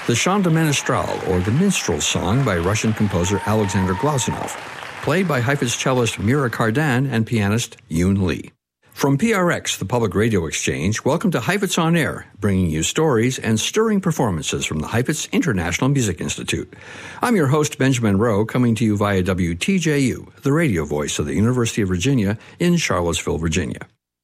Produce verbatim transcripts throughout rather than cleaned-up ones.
the Chant de Ménestrel, or the Minstrel Song by Russian composer Alexander Glazunov, played by Heifetz cellist Mira Cardan and pianist Yoon Lee. From P R X, the Public Radio Exchange, welcome to Heifetz On Air, bringing you stories and stirring performances from the Heifetz International Music Institute. I'm your host, Benjamin Rowe, coming to you via W T J U, the radio voice of the University of Virginia in Charlottesville, Virginia.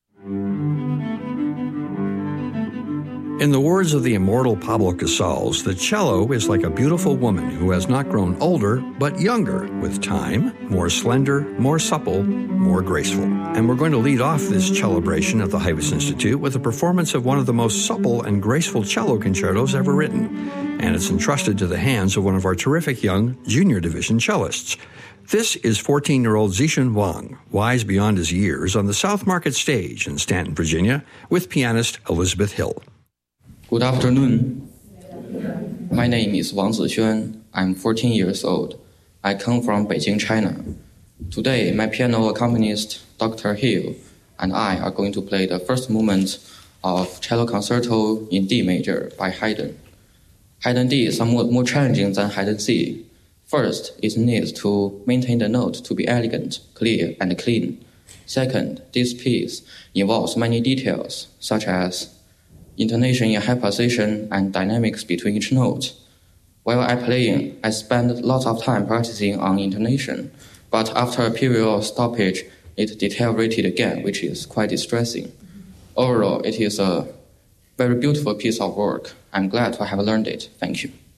In the words of the immortal Pablo Casals, the cello is like a beautiful woman who has not grown older, but younger, with time, more slender, more supple, more graceful. And we're going to lead off this celebration at the Heifetz Institute with a performance of one of the most supple and graceful cello concertos ever written. And it's entrusted to the hands of one of our terrific young junior division cellists. This is fourteen-year-old Zixun Wang, wise beyond his years, on the South Market stage in Stanton, Virginia, with pianist Elizabeth Hill. Good afternoon. My name is Wang Zixun. I'm fourteen years old. I come from Beijing, China. Today, my piano accompanist, Doctor Hill, and I are going to play the first movement of Cello Concerto in D major by Haydn. Haydn D is somewhat more challenging than Haydn C. First, it needs to maintain the note to be elegant, clear, and clean. Second, this piece involves many details, such as intonation in high position and dynamics between each note. While I playing, I spend lots of time practicing on intonation, but after a period of stoppage, it deteriorated again, which is quite distressing. Overall, it is a very beautiful piece of work. I'm glad to have learned it. Thank you.